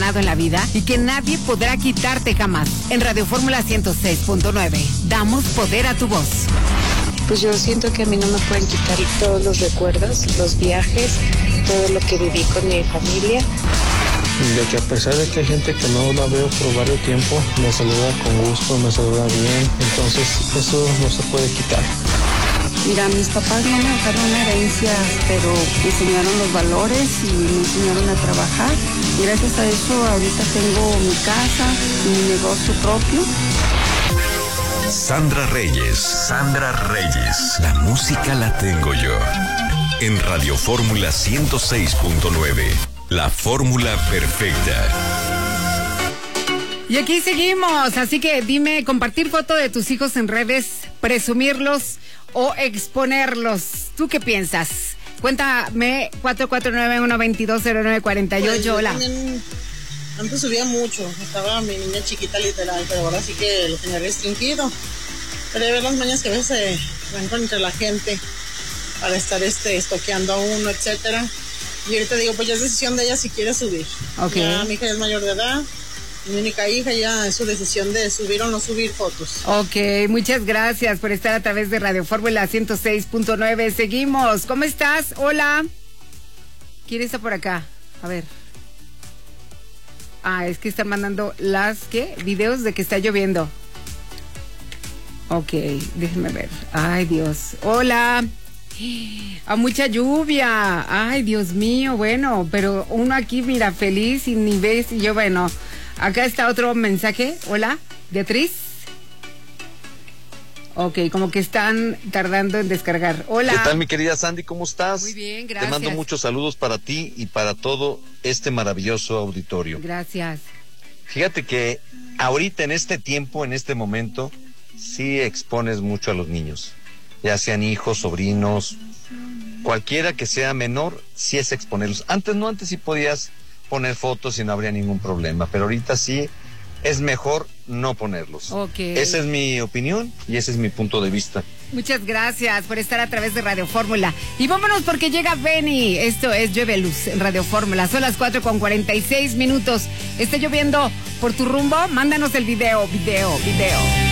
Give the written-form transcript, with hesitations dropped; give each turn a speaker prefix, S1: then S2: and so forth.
S1: ganado en la vida y que nadie podrá quitarte jamás. En Radio Fórmula 106.9, damos poder a tu voz.
S2: Pues yo siento que a mí no me pueden quitar todos los recuerdos, los viajes, todo lo que viví con mi familia.
S3: De que a pesar de que hay gente que no la veo por varios tiempo, me saluda con gusto, me saluda bien, entonces eso no se puede quitar.
S4: Mira, mis papás no me dejaron herencias, pero me enseñaron los valores y me enseñaron a trabajar. Y gracias a eso ahorita tengo mi casa, mi negocio propio.
S5: Sandra Reyes, la música la tengo yo. En Radio Fórmula 106.9, la fórmula perfecta.
S1: Y aquí seguimos, así que dime, compartir foto de tus hijos en redes, presumirlos o exponerlos. ¿Tú qué piensas? Cuéntame, 449-122-0948, hola.
S6: Antes subía mucho, estaba mi niña chiquita literal, pero ahora sí que lo tenía restringido. Pero hay ver las mañas que a veces se van entre la gente para estar estoqueando a uno, etcétera. Y ahorita digo, pues ya es decisión de ella si quiere subir.
S1: Okay.
S6: Ya mi hija es mayor de edad, mi única hija, ya es su decisión de subir o no subir fotos.
S1: Ok, muchas gracias por estar a través de Radio Fórmula 106.9. Seguimos. ¿Cómo estás? Hola. ¿Quién está por acá? A ver. Es que están mandando videos de que está lloviendo. Ok, déjenme ver. Ay, Dios. Hola. A mucha lluvia. Ay, Dios mío. Bueno, pero uno aquí, mira, feliz y ni ves. Y yo, bueno, acá está otro mensaje. Hola, Beatriz. Ok, como que están tardando en descargar. Hola.
S7: ¿Qué tal, mi querida Sandy? ¿Cómo estás?
S1: Muy bien, gracias.
S7: Te mando muchos saludos para ti y para todo este maravilloso auditorio.
S1: Gracias.
S7: Fíjate que ahorita en este tiempo, en este momento, sí expones mucho a los niños. Ya sean hijos, sobrinos, cualquiera que sea menor, sí es exponerlos. Antes sí podías poner fotos y no habría ningún problema, pero ahorita sí es mejor no ponerlos.
S1: Okay.
S7: Esa es mi opinión y ese es mi punto de vista.
S1: Muchas gracias por estar a través de Radio Fórmula. Y vámonos porque llega Benny. Esto es Llueve Luz en Radio Fórmula. Son las 4:46. Está lloviendo por tu rumbo. Mándanos el video.